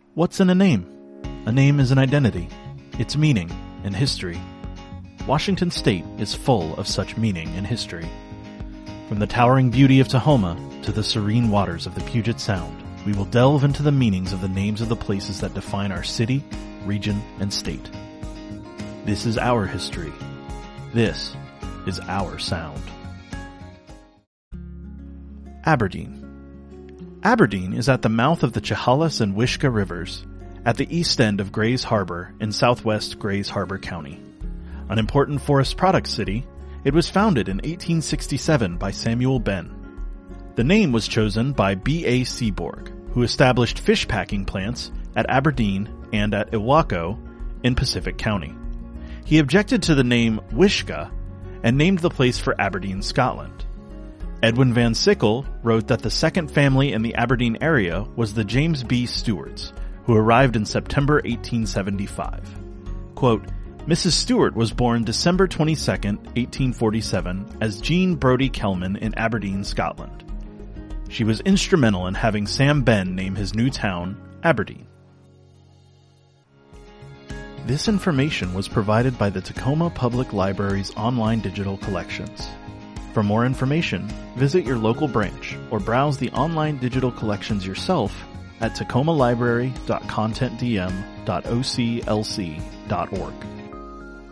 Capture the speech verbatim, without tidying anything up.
What's in a name? A name is an identity, its meaning, and history. Washington State is full of such meaning and history. From the towering beauty of Tahoma to the serene waters of the Puget Sound, we will delve into the meanings of the names of the places that define our city, region, and state. This is our history. This is our sound. Aberdeen. Aberdeen is at the mouth of the Chehalis and Wishkah rivers, at the east end of Grays Harbor in southwest Grays Harbor County. An important forest products city, it was founded in eighteen sixty-seven by Samuel Benn. The name was chosen by B A Seaborg, who established fish packing plants at Aberdeen and at Ilwaco in Pacific County. He objected to the name Wishkah and named the place for Aberdeen, Scotland. Edwin Van Sickle wrote that the second family in the Aberdeen area was the James B. Stewarts, who arrived in September eighteen seventy-five. Quote, Missus Stewart was born December twenty-second, eighteen forty-seven, as Jean Brodie Kelman in Aberdeen, Scotland. She was instrumental in having Sam Benn name his new town Aberdeen. This information was provided by the Tacoma Public Library's online digital collections. For more information, visit your local branch or browse the online digital collections yourself at tacoma library dot content d m dot o c l c dot org.